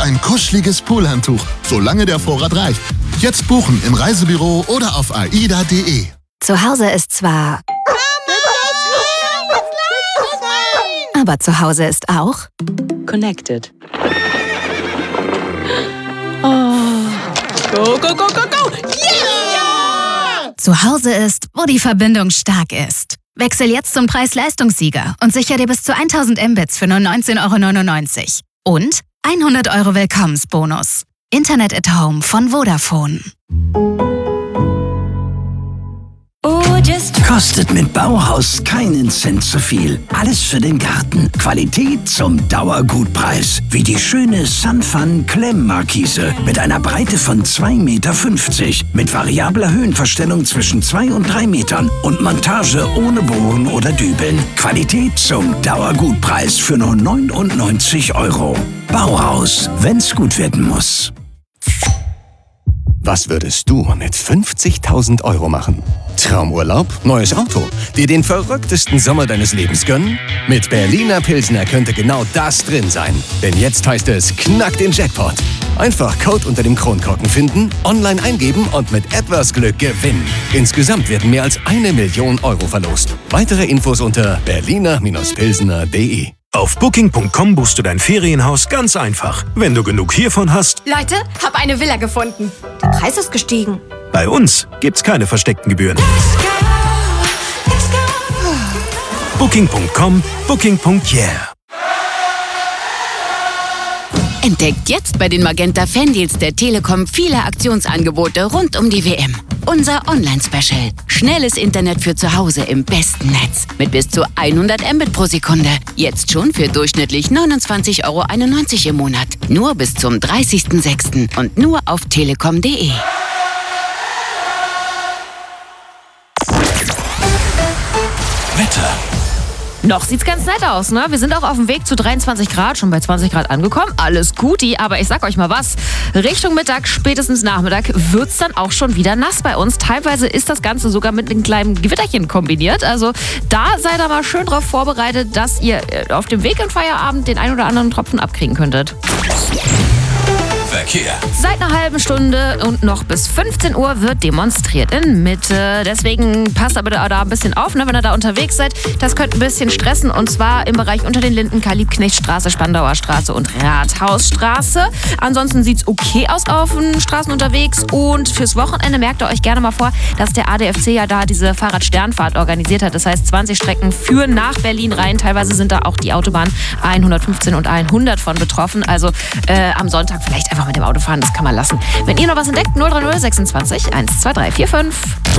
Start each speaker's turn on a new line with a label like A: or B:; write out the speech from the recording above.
A: euch ein kuscheliges Poolhandtuch, solange der Vorrat reicht. Jetzt buchen im Reisebüro oder auf aida.de.
B: Zu Hause ist zwar... Aber zu Hause ist auch...
C: Connected. Oh. Go, go, go, go, go! Yeah!
B: Zu Hause ist, wo die Verbindung stark ist. Wechsel jetzt zum Preis-Leistungssieger und sicher dir bis zu 1000 Mbits für nur 19,99 € und 100 € Willkommensbonus. Internet at Home von Vodafone.
D: Kostet mit Bauhaus keinen Cent zu viel. Alles für den Garten. Qualität zum Dauergutpreis. Wie die schöne Sunfun Klemmmarkise mit einer Breite von 2,50 Meter. Mit variabler Höhenverstellung zwischen 2 und 3 Metern. Und Montage ohne Bohren oder Dübeln. Qualität zum Dauergutpreis für nur 99 €. Bauhaus, wenn's gut werden muss.
E: Was würdest du mit 50.000 € machen? Traumurlaub? Neues Auto? Dir den verrücktesten Sommer deines Lebens gönnen? Mit Berliner Pilsner könnte genau das drin sein. Denn jetzt heißt es Knack den Jackpot. Einfach Code unter dem Kronkorken finden, online eingeben und mit etwas Glück gewinnen. Insgesamt werden mehr als 1 Million € verlost. Weitere Infos unter berliner-pilsner.de.
F: Auf Booking.com buchst du dein Ferienhaus ganz einfach. Wenn du genug hiervon hast...
G: Leute, hab eine Villa gefunden. Der Preis ist gestiegen.
F: Bei uns gibt's keine versteckten Gebühren. Booking.com, Booking.yeah.
H: Entdeckt jetzt bei den Magenta Fan-Deals der Telekom viele Aktionsangebote rund um die WM. Unser Online-Special. Schnelles Internet für zu Hause im besten Netz. Mit bis zu 100 Mbit pro Sekunde. Jetzt schon für durchschnittlich 29,91 € im Monat. Nur bis zum 30.06. und nur auf telekom.de.
F: Wetter.
I: Noch sieht's ganz nett aus, ne? Wir sind auch auf dem Weg zu 23 Grad, schon bei 20 Grad angekommen. Alles guti, aber ich sag euch mal was. Richtung Mittag, spätestens Nachmittag wird's dann auch schon wieder nass bei uns. Teilweise ist das Ganze sogar mit einem kleinen Gewitterchen kombiniert. Also da seid ihr mal schön drauf vorbereitet, dass ihr auf dem Weg in Feierabend den ein oder anderen Tropfen abkriegen könntet.
F: Verkehr.
I: Seit einer halben Stunde und noch bis 15 Uhr wird demonstriert in Mitte. Deswegen passt aber da ein bisschen auf, ne, wenn ihr da unterwegs seid. Das könnte ein bisschen stressen und zwar im Bereich unter den Linden, Karl-Liebknecht-Straße, Spandauer Straße und Rathausstraße. Ansonsten sieht's okay aus auf den Straßen unterwegs und fürs Wochenende merkt ihr euch gerne mal vor, dass der ADFC ja da diese Fahrradsternfahrt organisiert hat. Das heißt, 20 Strecken führen nach Berlin rein. Teilweise sind da auch die Autobahnen 115 und 100 von betroffen. Also am Sonntag vielleicht einfach mit dem Auto fahren, das kann man lassen. Wenn ihr noch was entdeckt, 030 26 12345.